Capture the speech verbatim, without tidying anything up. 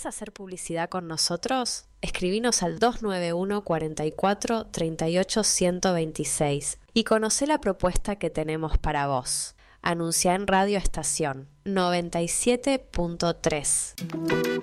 hacer publicidad con nosotros? Escribinos al dos nueve uno, cuarenta y cuatro, treinta y ocho, ciento veintiséis y conocé la propuesta que tenemos para vos. Anunciá en Radio Estación noventa y siete punto tres.